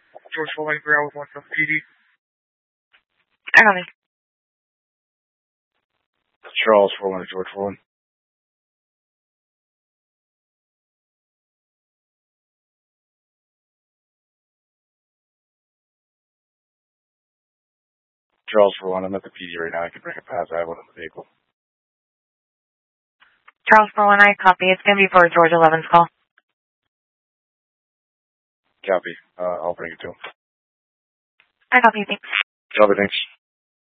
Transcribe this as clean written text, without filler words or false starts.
George Full Lane, 3 hours, 1 from PD. I copy. Charles, 4-1 to George Full Lane. Charles, 4-1, I'm at the PD right now. I can bring a pass. I have one in the vehicle. Charles 4-1, I copy. It's going to be for George 11's call. Copy. I'll bring it to him. I copy, thanks. Copy, thanks.